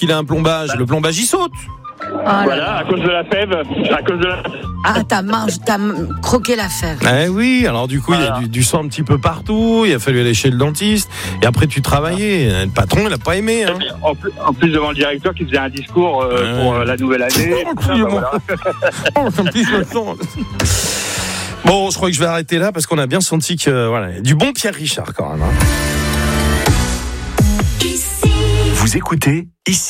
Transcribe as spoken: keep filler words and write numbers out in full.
qu'il a un plombage, le plombage il saute. Oh là Voilà, là. à cause de la fève, à cause de la... Ah, t'as, mange, t'as croqué la fève. Eh oui, alors du coup, il Voilà. y a du, du sang un petit peu partout, il a fallu aller chez le dentiste, et après tu travaillais. Le patron, il a pas aimé. Hein. En plus, en plus devant le directeur qui faisait un discours euh, Ouais. pour euh, la nouvelle année. Oh, tout ça, bah, voilà. Oh, en plus, le sang. Bon, je crois que je vais arrêter là parce qu'on a bien senti que voilà, du bon Pierre Richard quand même. Hein. Vous écoutez ici.